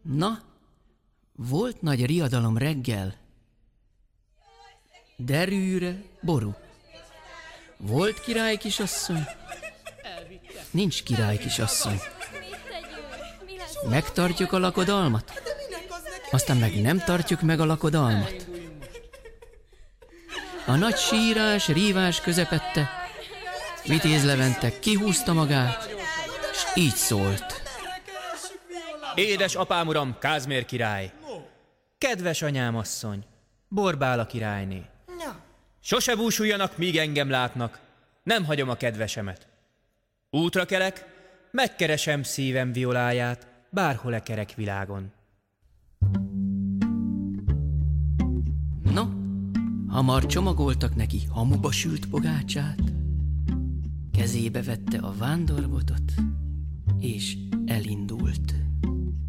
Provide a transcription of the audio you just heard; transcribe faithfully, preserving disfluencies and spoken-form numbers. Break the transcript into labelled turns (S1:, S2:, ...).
S1: Na, volt nagy riadalom reggel. Derűre boru. Volt király kisasszony? Nincs király kisasszony. Megtartjuk a lakodalmat? Aztán meg nem tartjuk meg a lakodalmat. A nagy sírás, rívás közepette Vitéz Levente kihúzta magát, s így szólt.
S2: Édes apám uram, Kázmér király! Kedves anyám asszony, Borbála királyné! Sose búsuljanak, míg engem látnak, nem hagyom a kedvesemet. Útra kelek, megkeresem szívem violáját, bárhol e kerek világon.
S1: No, hamar csomagoltak neki hamuba sült pogácsát, kezébe vette a vándorbotot, és elindult.